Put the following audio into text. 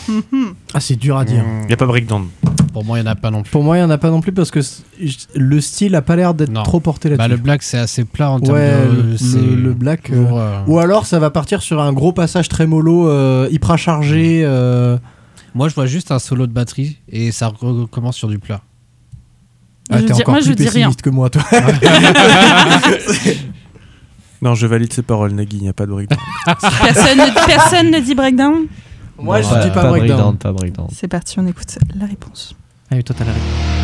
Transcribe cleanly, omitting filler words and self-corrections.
Ah, c'est dur à dire. Il n'y a pas breakdown. Pour moi, il n'y en a pas non plus. Pour moi, il n'y en a pas non plus parce que le style a pas l'air d'être Non. trop porté là-dessus. Le black, c'est assez plat en termes Ouais, de... le black. toujours, Ou alors, ça va partir sur un gros passage très mollo, hyper chargé. Moi, je vois juste un solo de batterie et ça recommence sur du plat. Ah, t'es encore plus pessimiste que moi, toi. Non, je valide ses paroles, Nagui, il n'y a pas de breakdown. Personne ne dit breakdown. Moi, je dis pas breakdown. Pas breakdown. C'est parti, on écoute la réponse. Allez, toi, t'as la réponse.